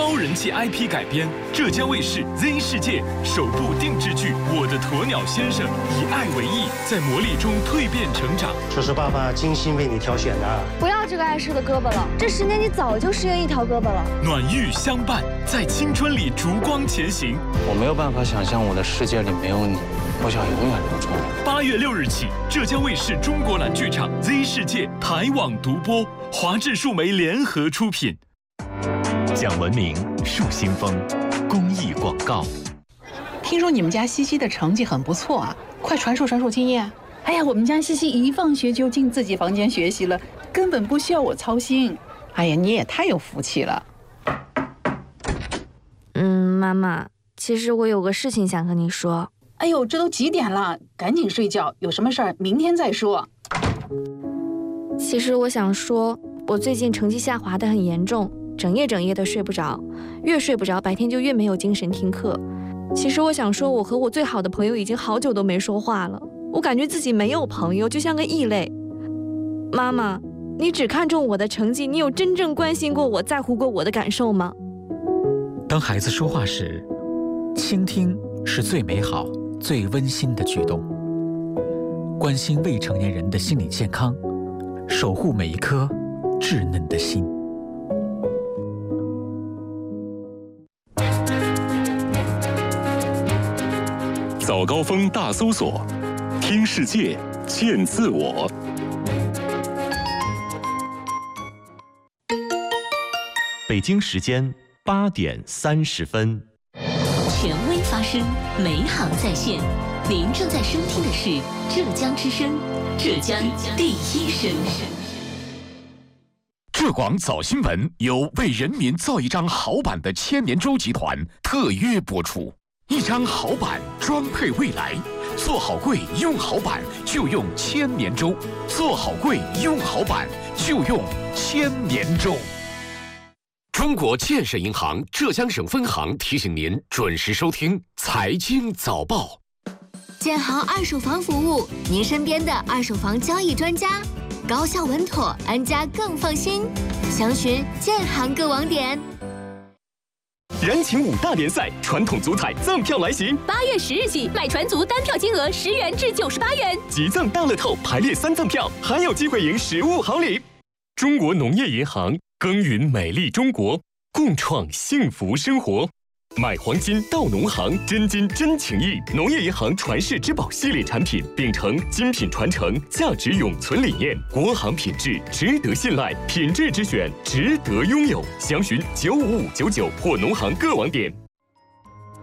高人气 IP 改编，浙江卫视 Z 世界首部定制剧《我的鸵鸟先生》，以爱为翼，在磨砺中蜕变成长。 这是爸爸精心为你挑选的。 不要这个碍事的胳膊了，这10年你早就失约一条胳膊了。 暖玉相伴，在青春里烛光前行。 我没有办法想象我的世界里没有你，我想永远留住你。 8月6日起，浙江卫视中国蓝剧场 Z 世界台网独播，华智数媒联合出品。 讲文明树新风公益广告。 听说你们家西西的成绩很不错啊，快传授经验。哎呀，我们家西西一放学就进自己房间学习了，根本不需要我操心。哎呀，你也太有福气了。 妈妈，其实我有个事情想和你说。 哎呦，这都几点了？赶紧睡觉，有什么事儿明天再说。 其实我想说，我最近成绩下滑得很严重，整夜的睡不着，越睡不着，白天就越没有精神听课。其实我想说，我和我最好的朋友已经好久都没说话了，我感觉自己没有朋友，就像个异类。妈妈，你只看重我的成绩，你有真正关心过我，在乎过我的感受吗？ 当孩子说话时，倾听是最美好、最温馨的举动。关心未成年人的心理健康，守护每一颗稚嫩的心。 早高峰大搜索，听世界，见自我。北京时间8点30分。 权威发声，美好在线。您正在收听的是浙江之声，浙江第一声。 浙广早新闻由为人民造一张好版的千年舟集团特约播出。一张好版，装配未来。做好柜，用好版，就用千年舟。做好柜，用好版，就用千年舟。中国建设银行浙江省分行提醒您准时收听财经早报。 建行二手房服务，您身边的二手房交易专家，高效稳妥，安家更放心。详询建行各网点。 燃情5大联赛，传统足彩赠票来袭。 8月10日起，买船足单票金额10元至98元， 即赠大乐透排列3赠票，还有机会赢实物好礼。中国农业银行，耕耘美丽中国，共创幸福生活。买黄金到农行，真金真情谊。农业银行传世之宝系列产品，秉承精品传承、价值永存理念，国行品质值得信赖，品质之选值得拥有。详询95599或农行各网点。